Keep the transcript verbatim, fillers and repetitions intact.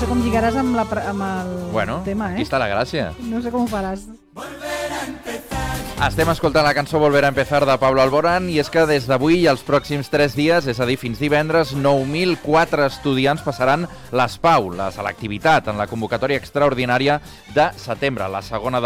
sé com lligaràs amb, la, amb el bueno, tema, eh? aquí està la gràcia. No sé com ho faràs. Estem escoltant la cançó Volver a empezar de Pablo Alborán i és que des d'avui i els pròxims tres dies, és a dir, fins divendres, nou mil quatre estudiants passaran l'ESPAU, la selectivitat, en la convocatòria extraordinària de setembre, la segona